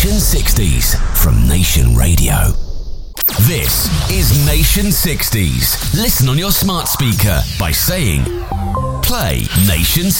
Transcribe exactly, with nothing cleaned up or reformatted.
Nation sixties from Nation Radio. This is Nation sixties. Listen on your smart speaker by saying, play Nation